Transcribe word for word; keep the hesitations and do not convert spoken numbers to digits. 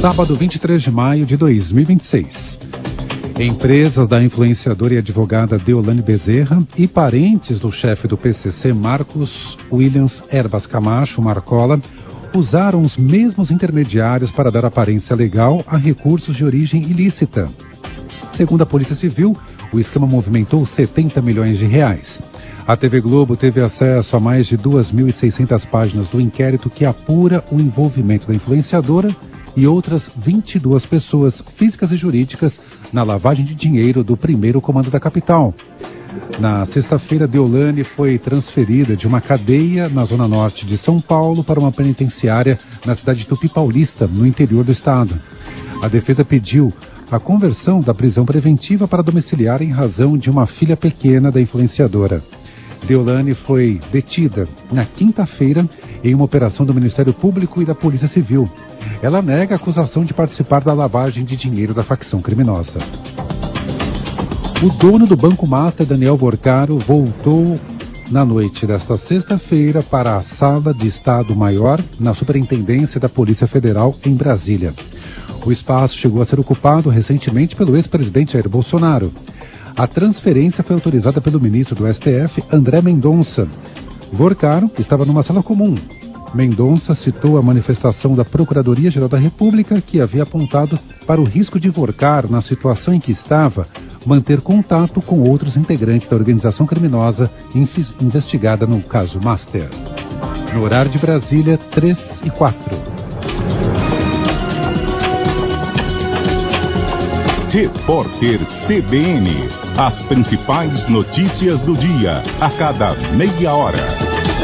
Sábado, vinte e três de maio de dois mil e vinte e seis. Empresas da influenciadora e advogada Deolane Bezerra e parentes do chefe do P C C, Marcos Williams Erbas Camacho Marcola, usaram os mesmos intermediários para dar aparência legal a recursos de origem ilícita. Segundo a Polícia Civil, o esquema movimentou setenta milhões de reais. A T V Globo teve acesso a mais de duas mil e seiscentas páginas do inquérito que apura o envolvimento da influenciadora e outras vinte e duas pessoas físicas e jurídicas na lavagem de dinheiro do primeiro comando da capital. Na sexta-feira, Deolane foi transferida de uma cadeia na zona norte de São Paulo para uma penitenciária na cidade de Tupi Paulista, no interior do estado. A defesa pediu a conversão da prisão preventiva para domiciliar em razão de uma filha pequena da influenciadora. Deolane foi detida na quinta-feira em uma operação do Ministério Público e da Polícia Civil. Ela nega a acusação de participar da lavagem de dinheiro da facção criminosa. O dono do Banco Master, Daniel Vorcaro, voltou na noite desta sexta-feira para a Sala de Estado-Maior na Superintendência da Polícia Federal em Brasília. O espaço chegou a ser ocupado recentemente pelo ex-presidente Jair Bolsonaro. A transferência foi autorizada pelo ministro do S T F, André Mendonça. Vorcaro estava numa sala comum. Mendonça citou a manifestação da Procuradoria-Geral da República, que havia apontado para o risco de Vorcaro, na situação em que estava, manter contato com outros integrantes da organização criminosa investigada no caso Master. No horário de Brasília, três e quatro. Repórter C B N. As principais notícias do dia, a cada meia hora.